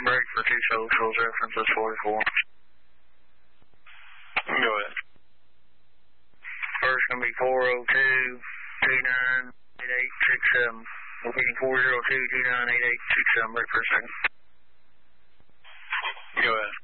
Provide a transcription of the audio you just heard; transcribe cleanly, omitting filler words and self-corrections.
Break for 2 socials, references 44. Go ahead. First going to be 402-298867. Repeating 402-298867. Break for a second. Go ahead.